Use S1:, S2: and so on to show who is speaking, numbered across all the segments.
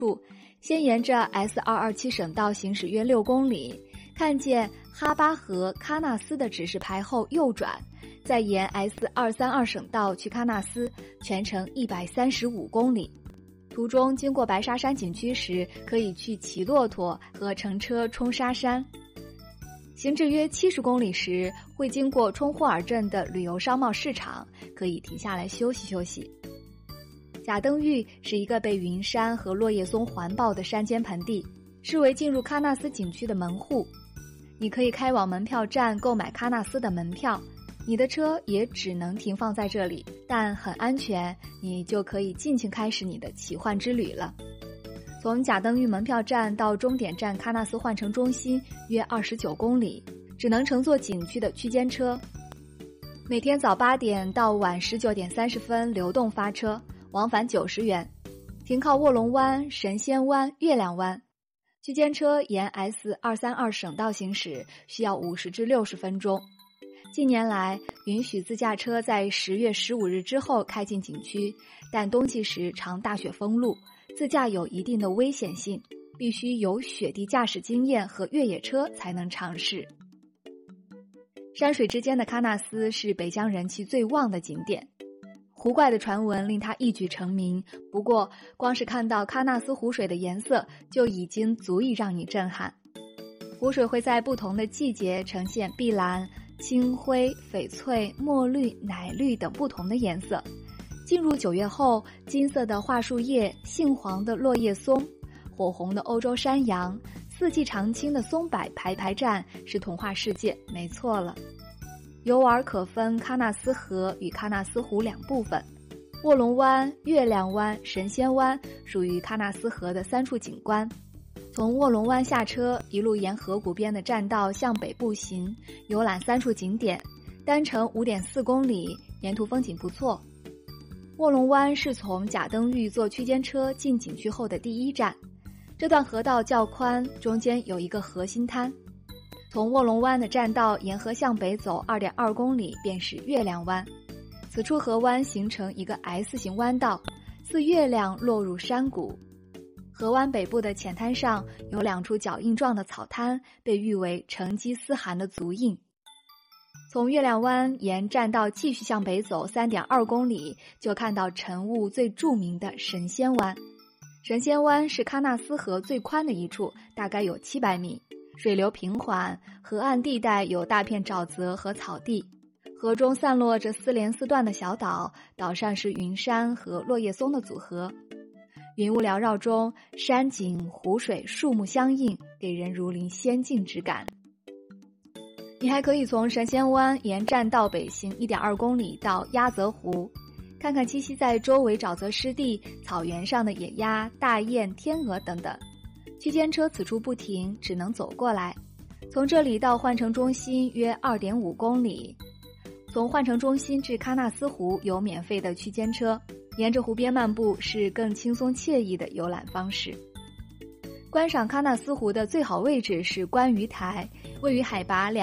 S1: 先沿着 S227 省道行驶约6公里，看见哈巴和喀纳斯的指示牌后右转，再沿 S232 省道去喀纳斯，全程135公里。途中经过白沙山景区时，可以去骑骆驼和乘车冲沙山。行至约70公里时，会经过冲霍尔镇的旅游商贸市场，可以停下来休息休息。贾登峪是一个被云山和落叶松环抱的山间盆地，视为进入喀纳斯景区的门户。你可以开往门票站购买喀纳斯的门票，你的车也只能停放在这里，但很安全，你就可以尽情开始你的奇幻之旅了。从贾登峪门票站到终点站喀纳斯换乘中心约29公里，只能乘坐景区的区间车。每天早8点到晚19点30分流动发车，往返90元，停靠卧龙湾、神仙湾、月亮湾。区间车沿 S232 省道行驶，需要50至60分钟。近年来，允许自驾车在10月15日之后开进景区，但冬季时常大雪封路，自驾有一定的危险性，必须有雪地驾驶经验和越野车才能尝试。山水之间的喀纳斯是北疆人气最旺的景点。湖怪的传闻令他一举成名，不过光是看到喀纳斯湖水的颜色就已经足以让你震撼。湖水会在不同的季节呈现碧蓝、青灰、翡翠、墨绿、奶绿等不同的颜色。进入9月后，金色的桦树叶、杏黄的落叶松、火红的欧洲山羊、四季常青的松柏排排站，是童话世界，没错了。游玩可分喀纳斯河与喀纳斯湖两部分，卧龙湾、月亮湾、神仙湾属于喀纳斯河的3处景观。从卧龙湾下车，一路沿河谷边的栈道向北步行，游览3处景点，单程5.4公里，沿途风景不错。卧龙湾是从贾登峪坐区间车进景区后的第一站，这段河道较宽，中间有一个核心滩。从卧龙湾的栈道沿河向北走 2.2 公里便是月亮湾，此处河湾形成一个 S 型弯道，似月亮落入山谷。河湾北部的浅滩上有2处脚印状的草滩，被誉为成吉思汗的足印。从月亮湾沿栈道继续向北走 3.2 公里，就看到晨雾最著名的神仙湾。神仙湾是喀纳斯河最宽的一处，大概有700米，水流平缓，河岸地带有大片沼泽和草地，河中散落着4连4段的小岛，岛上是云山和落叶松的组合。云雾缭绕中，山景、湖水、树木相映，给人如临仙境之感。你还可以从神仙湾沿栈道北行 1.2 公里到鸭泽湖，看看栖息在周围沼泽湿地、草原上的野鸭、大雁、天鹅等等。区间车此处不停，只能走过来。从这里到换乘中心约 2.5 公里。从换乘中心至喀纳斯湖有免费的区间车，沿着湖边漫步是更轻松惬意的游览方式。观赏喀纳斯湖的最好位置是观鱼台，位于海拔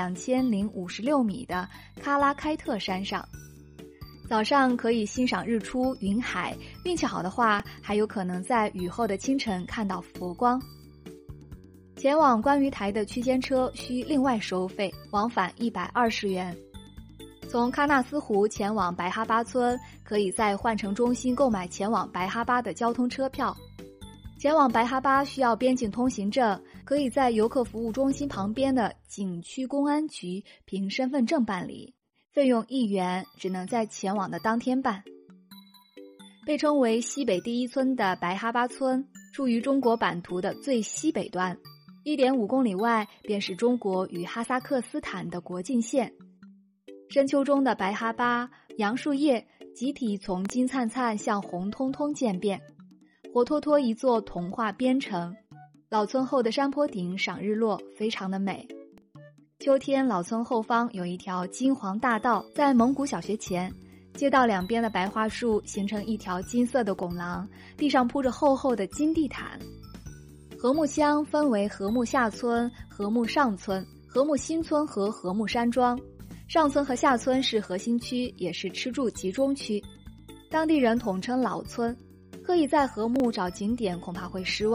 S1: 2056米的喀拉开特山上。早上可以欣赏日出、云海，运气好的话，还有可能在雨后的清晨看到佛光。前往观鱼台的区间车需另外收费，往返120元。从喀纳斯湖前往白哈巴村，可以在换乘中心购买前往白哈巴的交通车票。前往白哈巴需要边境通行证，可以在游客服务中心旁边的景区公安局凭身份证办理，费用1元，只能在前往的当天办。被称为西北第一村的白哈巴村，处于中国版图的最西北端，1.5公里外便是中国与哈萨克斯坦的国境线。深秋中的白哈巴，杨树叶集体从金灿灿向红彤彤渐变，活脱脱一座童话边城。老村后的山坡顶赏日落，非常的美。秋天，老村后方有一条金黄大道，在蒙古小学前，街道两边的白桦树形成一条金色的拱廊，地上铺着厚厚的金地毯。和睦乡分为和睦下村、和睦上村、和睦新村和和睦山庄。上村和下村是核心区，也是吃住集中区，当地人统称老村。刻意在和睦找景点恐怕会失望。